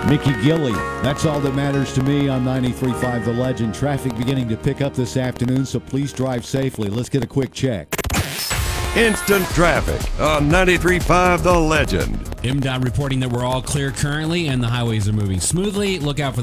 Mickey Gilly. That's all that matters to me on 93.5 The Legend. Traffic beginning to pick up this afternoon, so please drive safely. Let's get a quick check. Instant traffic on 93.5 The Legend. MDOT reporting that we're all clear currently and the highways are moving smoothly. Look out for